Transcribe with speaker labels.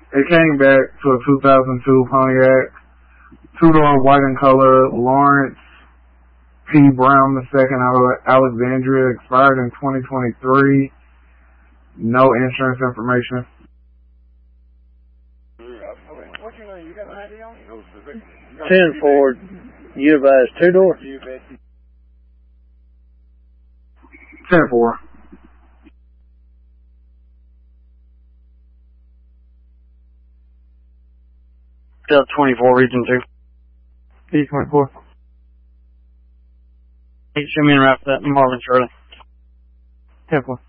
Speaker 1: It came back to a 2002 Pontiac, two-door white in color, Lawrence P. Brown II out of Alexandria, expired in 2023. No insurance information.
Speaker 2: What's your name? You got an ID on it?
Speaker 3: 10 Ford, U of I, 2-door.
Speaker 1: 10-4.
Speaker 4: Delta 24, Region 2.
Speaker 5: B24.
Speaker 4: Hey, show me in route for that Marvin Shirley.
Speaker 5: 10-4.